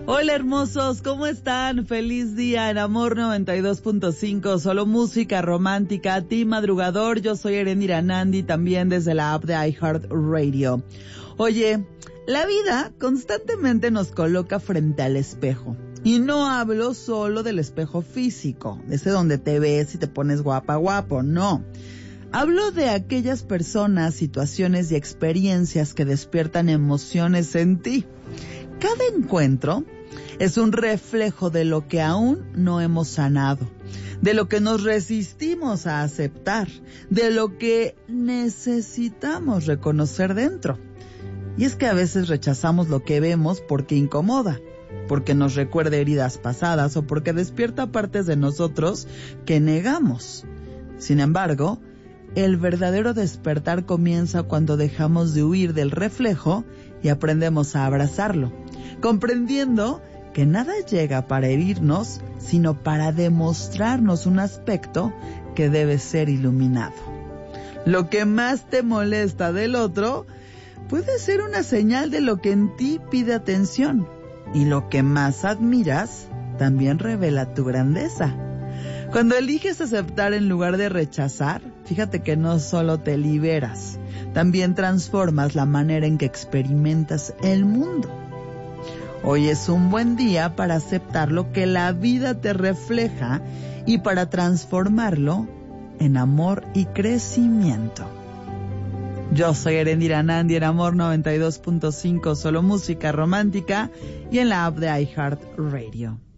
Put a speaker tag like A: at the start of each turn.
A: Hola hermosos, ¿cómo están? Feliz día en Amor 92.5, solo música romántica, Team Madrugador. Yo soy Erendira Nandi, también desde la app de iHeartRadio. Oye, la vida constantemente nos coloca frente al espejo. Y no hablo solo del espejo físico, ese donde te ves y te pones guapa, guapo, no. Hablo de aquellas personas, situaciones y experiencias que despiertan emociones en ti. Cada encuentro es un reflejo de lo que aún no hemos sanado, de lo que nos resistimos a aceptar, de lo que necesitamos reconocer dentro. Y es que a veces rechazamos lo que vemos porque incomoda, porque nos recuerda heridas pasadas o porque despierta partes de nosotros que negamos. Sin embargo, el verdadero despertar comienza cuando dejamos de huir del reflejo y aprendemos a abrazarlo, comprendiendo que nada llega para herirnos, sino para demostrarnos un aspecto que debe ser iluminado. Lo que más te molesta del otro puede ser una señal de lo que en ti pide atención, y lo que más admiras también revela tu grandeza. Cuando eliges aceptar en lugar de rechazar, fíjate que no solo te liberas, también transformas la manera en que experimentas el mundo. Hoy es un buen día para aceptar lo que la vida te refleja y para transformarlo en amor y crecimiento. Yo soy Erendira Nandi en Amor 92.5, solo música romántica y en la app de iHeartRadio.